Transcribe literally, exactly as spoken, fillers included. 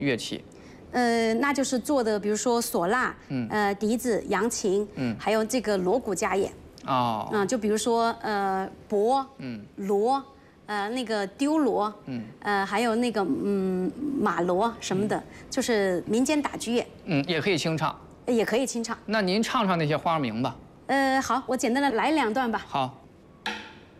乐器？ 呃，那就是做的，比如说唢呐，嗯，呃，笛子、扬琴，嗯，还有这个锣鼓家演。 哦， 嗯，就比如说呃，钹，嗯，锣。 呃，那个丢锣，嗯，呃，还有那个嗯马锣什么的，嗯、就是民间打击乐， 嗯，也可以清唱， 也可以清唱。 那您唱唱那些花名吧。 呃，好，我简单的来两段吧。 好。